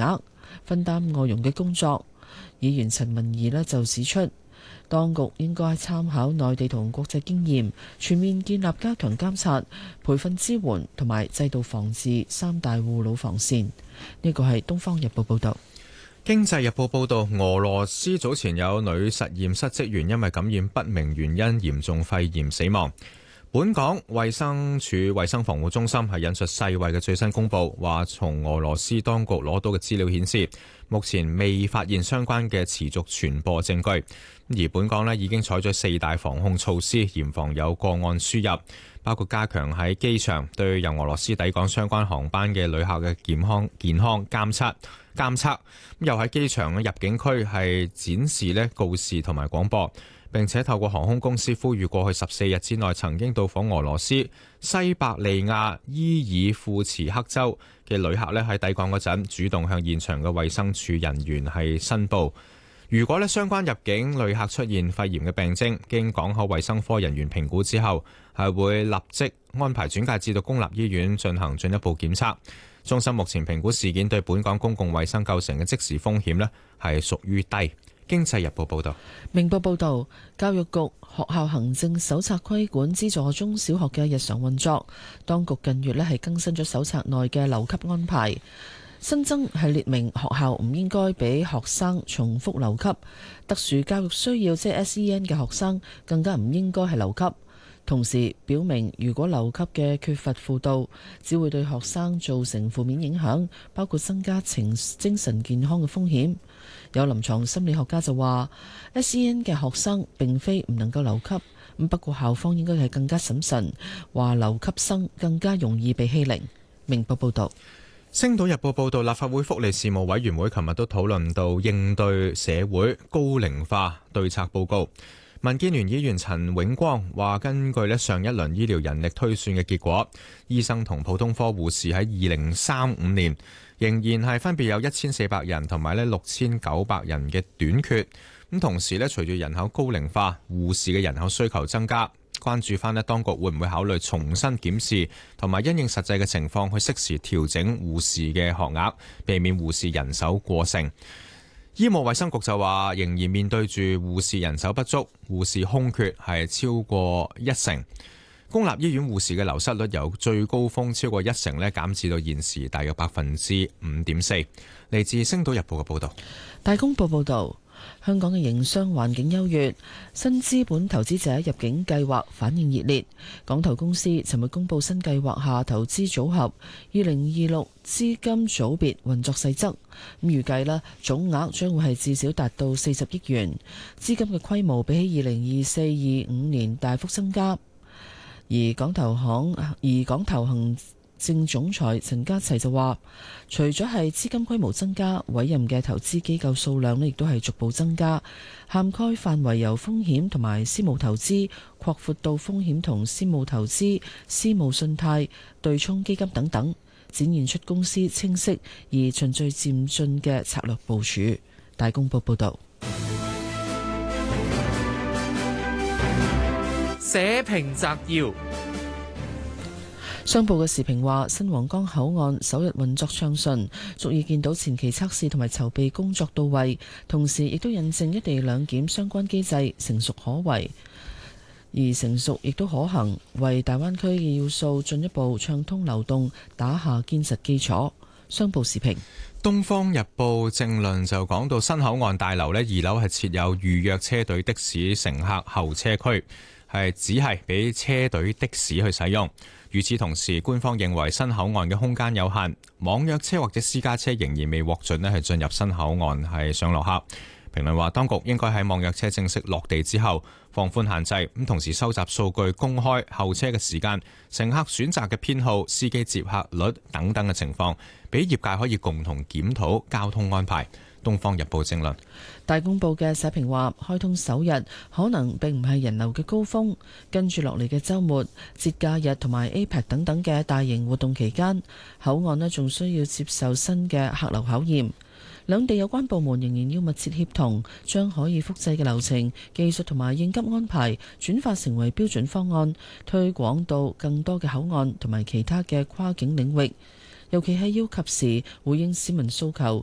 額，分擔外傭嘅工作。議員陳文儀呢就指出，當局應該參考內地同國際經驗，全面建立加強監察、培訓支援同埋制度防治三大護老防線。呢個係《東方日報》報導。 經濟日報報導，俄羅斯早前有女實驗室職員因為感染不明原因嚴重肺炎死亡。本港衛生署衛生防護中心係引述世衛嘅最新公佈，話從俄羅斯當局攞到嘅資料顯示，目前未發現相關嘅持續傳播證據。而本港呢已經採取4大防控措施，嚴防有個案輸入，包括加強喺機場對由俄羅斯抵港相關航班嘅旅客嘅健康監測，又喺機場入境區係展示告示同埋廣播。並且透過航空公司呼籲過去14日之內曾經到訪俄羅斯西伯利亞伊爾庫茨克州嘅旅客喺抵港嗰陣主動向現場嘅衛生署人員係申報。如果相關入境旅客出現肺炎嘅病徵，經港口衛生科人員評估之後，係會立即安排轉介至到公立醫院進行進一步檢測。中心目前評估事件對本港公共衛生構成嘅即時風險係屬於低。經濟日報報道。 明報報道，教育局學校行政手冊規管資助中小學嘅日常運作。當局近月係更新咗手冊內嘅留級安排，新增係列明學校唔應該俾學生重複留級，特殊教育需要即係 SEN 嘅學生更加唔應該係留級。同時表明，如果留級嘅缺乏輔導，只會對學生造成負面影響，包括增加精神健康嘅風險。有臨床心理學家就話 SEN 嘅學生並非唔能夠留級，不過校方應該係更加審慎，話留級生更加容易被欺凌。明報報道。 星島日報報道，立法會福利事務委員會琴日都討論到應對社會高齡化對策報告。民建聯議員陳永光話，根據上一輪醫療人力推算嘅結果，醫生同普通科護士喺2035年仍然係分別有1400人同埋6900人嘅短缺。咁同時隨住人口高齡化，護士嘅人口需求增加，關注翻當局會唔會考慮重新檢視同埋因應實際嘅情況去適時調整護士嘅學額，避免護士人手過剩。醫務衛生局就話，仍然面對住護士人手不足，護士空缺係超過1成。公立醫院護士嘅流失率由最高峰超過1成減至到現時大約5.4%。嚟自《星島日報》嘅報導。 大公報報導，香港嘅營商環境優越，新資本投資者入境計劃反應熱烈。港投公司尋日公布新計劃下投資組合2026資金組別運作細則，預計總額將會係至少達到40億元，資金嘅規模比起2024-25年大幅增加。而港投行政總裁陳家齊就話，除咗係資金規模增加，委任嘅投資機構數量亦都係逐步增加，涵蓋範圍由風險同埋私募投資擴闊到風險同私募投資、私募信貸、對沖基金等等，展現出公司清晰而循序漸進嘅策略部署。大公報報道。 社評摘要。 商報嘅時評話，新皇崗口岸首日運作暢順，足以見到前期測試同埋籌備工作到位，同時亦都印證一地兩檢相關機制成熟可為，而成熟亦都可行，為大灣區嘅要素進一步暢通流動打下堅實基礎。商報時評。 東方日報正論就講到，新口岸大樓2樓係設有預約車隊的士乘客候車區，只係俾車隊的士去使用。與此同時，官方認為新口岸嘅空間有限，網約車或者私家車仍然未獲准係進入新口岸係上落客。評論話，當局應該喺網約車正式落地之後放寬限制，咁同時收集數據，公開候車嘅時間、乘客選擇嘅偏好、司機接客率等等嘅情況，俾業界可以共同檢討交通安排。東方日報正論。 大公報嘅社評話，開通首日可能並唔係人流嘅高峰，跟住落嚟嘅週末、節假日同埋 APEC 等等嘅大型活動期間，口岸仲需要接受新嘅客流考驗。兩地有關部門仍然要密切協同，將可以複製嘅流程、技術同埋應急安排轉化成為標準方案，推廣到更多嘅口岸同埋其他嘅跨境領域。尤其係要及時回應市民訴求，